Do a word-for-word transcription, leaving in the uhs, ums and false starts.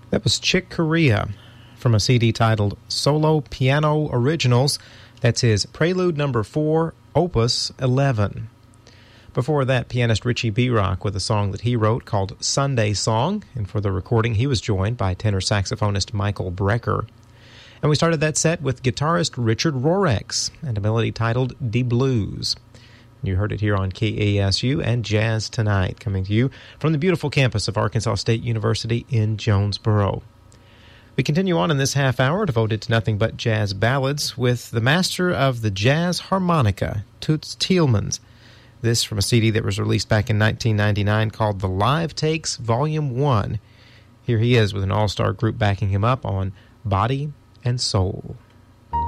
That was Chick Corea from a C D titled Solo Piano Originals. That's his Prelude Number four, Opus eleven. Before that, pianist Richie B-Rock with a song that he wrote called Sunday Song, and for the recording he was joined by tenor saxophonist Michael Brecker. And we started that set with guitarist Richard Rorex and a melody titled De Blues. You heard it here on K A S U and Jazz Tonight, coming to you from the beautiful campus of Arkansas State University in Jonesboro. We continue on in this half hour devoted to nothing but jazz ballads with the master of the jazz harmonica, Toots Thielemans. This from a C D that was released back in nineteen ninety-nine called The Live Takes Volume one. Here he is with an all-star group backing him up on Body and Soul.